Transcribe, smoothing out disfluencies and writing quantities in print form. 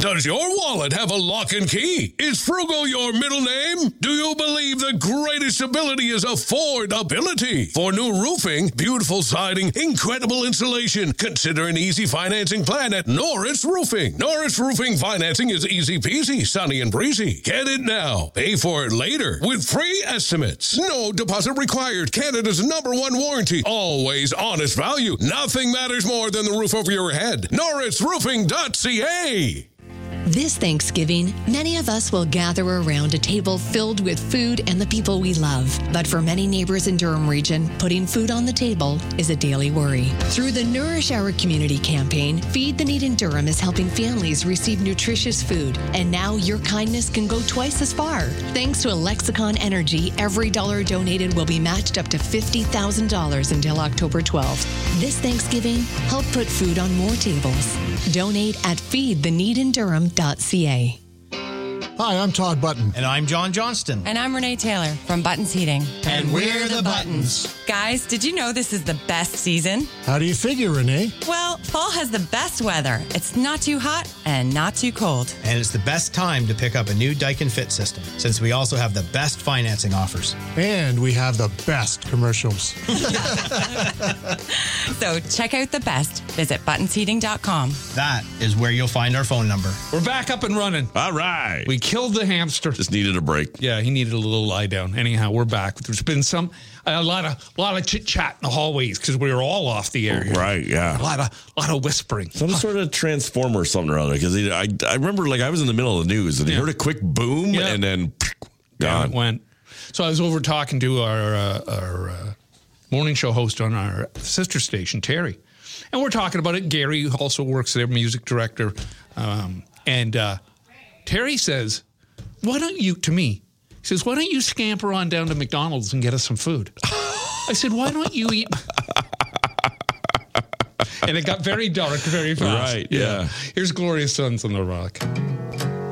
Does your wallet have a lock and key? Is Frugal your middle name? Do you believe the greatest ability is affordability? For new roofing, beautiful siding, incredible insulation, consider an easy financing plan at Norris Roofing. Norris Roofing financing is easy peasy, sunny and breezy. Get it now. Pay for it later with free estimates. No deposit required. Canada's #1 warranty. Always honest value. Nothing matters more than the roof over your head. NorrisRoofing.ca. This Thanksgiving, many of us will gather around a table filled with food and the people we love. But for many neighbors in Durham Region, putting food on the table is a daily worry. Through the Nourish Our Community campaign, Feed the Need in Durham is helping families receive nutritious food. And now your kindness can go twice as far. Thanks to Lexicon Energy, every dollar donated will be matched up to $50,000 until October 12th. This Thanksgiving, help put food on more tables. Donate at feedtheneedindurham.ca. Hi, I'm Todd Button. And I'm John Johnston. And I'm Renee Taylor from Buttons Heating. And we're the Buttons. Guys, did you know this is the best season? How do you figure, Renee? Well, fall has the best weather. It's not too hot and not too cold. And it's the best time to pick up a new Daikin Fit system, since we also have the best financing offers. And we have the best commercials. So check out the best. Visit buttonsheating.com. That is where you'll find our phone number. We're back up and running. All right. We killed the hamster. Just needed a break. Yeah, he needed a little lie down. Anyhow, we're back. There's been a lot of chit chat in the hallways because we were all off the air. Right, yeah. A lot of whispering. Some sort of transformer or something or other. Because I remember, I was in the middle of the news and I heard a quick boom and then gone. It went. So I was over talking to our morning show host on our sister station, Terry, and we're talking about it. Gary also works there, music director, and Terry says, "Why don't you?" To me, he says, "Why don't you scamper on down to McDonald's and get us some food?" I said, "Why don't you eat?" And it got very dark very fast. Right, yeah. Here's Gloria Sons on the Rock.